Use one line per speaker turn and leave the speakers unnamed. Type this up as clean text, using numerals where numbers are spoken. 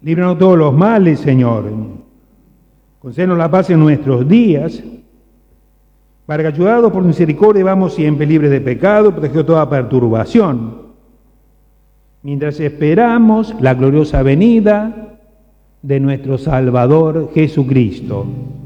Líbranos de todos los males, Señor. Concédenos la paz en nuestros días, para que, ayudados por misericordia, vamos siempre libres de pecado, protegidos de toda perturbación, mientras esperamos la gloriosa venida de nuestro Salvador Jesucristo.